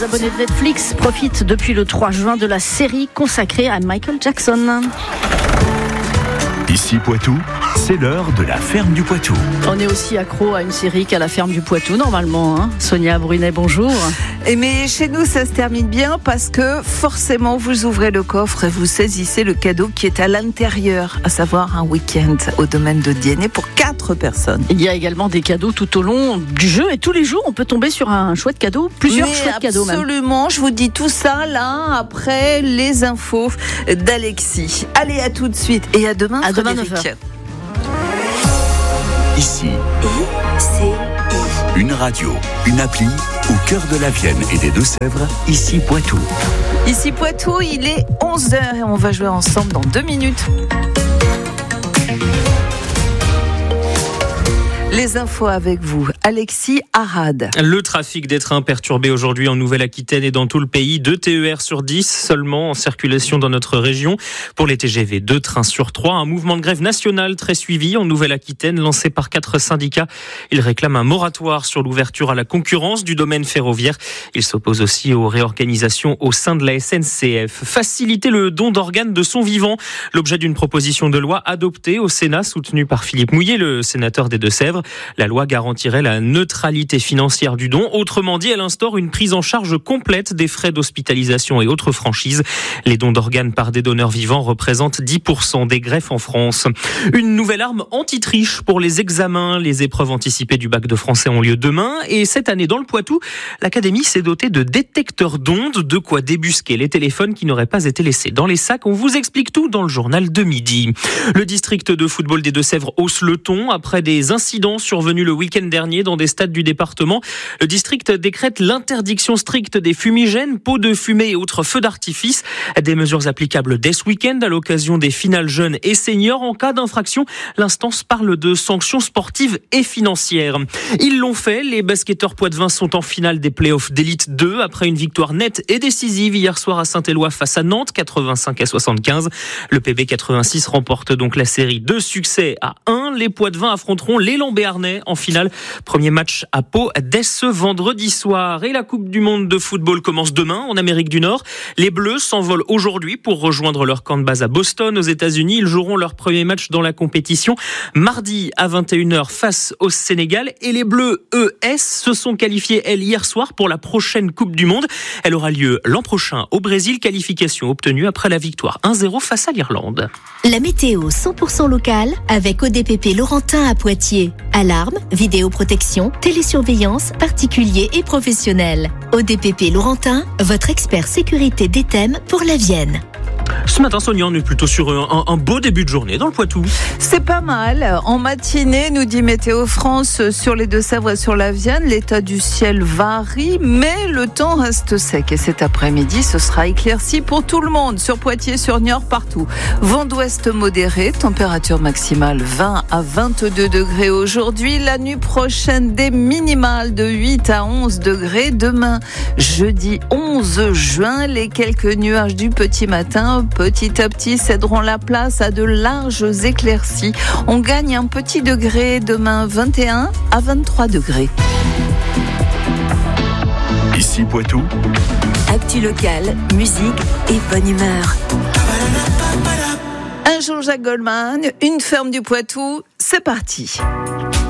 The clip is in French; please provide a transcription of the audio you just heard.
Les abonnés de Netflix profitent depuis le 3 juin de la série consacrée à Michael Jackson. Ici Poitou, c'est l'heure de la ferme du Poitou. On est aussi accro à une série qu'à la ferme du Poitou normalement. Sonia Brunet, bonjour. Mais chez nous, ça se termine bien parce que forcément, vous ouvrez le coffre et vous saisissez le cadeau qui est à l'intérieur, à savoir un week-end au domaine de Diennet pour 4 personnes. Il y a également des cadeaux tout au long du jeu et tous les jours, on peut tomber sur un chouette cadeau, plusieurs chouettes cadeaux même. Absolument, je vous dis tout ça là après les infos d'Alexis. Allez, à tout de suite et à demain. À demain 9h. Ici, une radio, une appli au cœur de la Vienne et des Deux-Sèvres. Ici Poitou. Ici Poitou, il est 11h et on va jouer ensemble dans 2 minutes. Les infos avec vous, Alexis Arad. Le trafic des trains perturbé aujourd'hui en Nouvelle-Aquitaine et dans tout le pays. 2 TER sur 10 seulement en circulation dans notre région. Pour les TGV, 2 trains sur 3. Un mouvement de grève national très suivi en Nouvelle-Aquitaine, lancé par 4 syndicats. Ils réclament un moratoire sur l'ouverture à la concurrence du domaine ferroviaire. Ils s'opposent aussi aux réorganisations au sein de la SNCF. Faciliter le don d'organes de son vivant. L'objet d'une proposition de loi adoptée au Sénat, soutenue par Philippe Mouillet, le sénateur des Deux-Sèvres. La loi garantirait la neutralité financière du don. Autrement dit, elle instaure une prise en charge complète des frais d'hospitalisation et autres franchises. Les dons d'organes par des donneurs vivants représentent 10% des greffes en France. Une nouvelle arme anti-triche pour les examens. Les épreuves anticipées du bac de français ont lieu demain. Et cette année, dans le Poitou, l'Académie s'est dotée de détecteurs d'ondes, de quoi débusquer les téléphones qui n'auraient pas été laissés dans les sacs. On vous explique tout dans le journal de midi. Le district de football des Deux-Sèvres hausse le ton après des incidents survenus le week-end dernier dans des stades du département. Le district décrète l'interdiction stricte des fumigènes, pots de fumée et autres feux d'artifice. Des mesures applicables dès ce week-end à l'occasion des finales jeunes et seniors. En cas d'infraction, l'instance parle de sanctions sportives et financières. Ils l'ont fait, les basketteurs poitevins sont en finale des playoffs d'élite 2 après une victoire nette et décisive hier soir à Saint-Éloi face à Nantes, 85-75. Le PB 86 remporte donc la série 2 succès à 1. Les poitevins affronteront l'élan béarnais en finale. Premier match à Pau dès ce vendredi soir. Et la Coupe du Monde de football commence demain en Amérique du Nord. Les Bleus s'envolent aujourd'hui pour rejoindre leur camp de base à Boston, aux États-Unis. Ils joueront leur premier match dans la compétition mardi à 21h face au Sénégal. Et les Bleus ES se sont qualifiés, hier soir, pour la prochaine Coupe du Monde. Elle aura lieu l'an prochain au Brésil. Qualification obtenue après la victoire 1-0 face à l'Irlande. La météo 100% locale avec ODPP Laurentin à Poitiers. Alarme, vidéoprotection, télésurveillance, particuliers et professionnels. ODPP Laurentin, votre expert sécurité des thèmes pour la Vienne. Ce matin, Sonia, on est plutôt sur un beau début de journée dans le Poitou. C'est pas mal. En matinée, nous dit Météo France, sur les Deux-Sèvres et sur la Vienne, l'état du ciel varie, mais le temps reste sec. Et cet après-midi, ce sera éclairci pour tout le monde, sur Poitiers, sur Niort, partout. Vent d'ouest modéré, température maximale 20 à 22 degrés aujourd'hui. La nuit prochaine, des minimales de 8 à 11 degrés. Demain, jeudi 11 juin, les quelques nuages du petit matin, petit à petit, céderont la place à de larges éclaircies. On gagne un petit degré demain, 21 à 23 degrés. Ici Poitou. Actu locale, musique et bonne humeur. Un Jean-Jacques Goldman, une ferme du Poitou, c'est parti.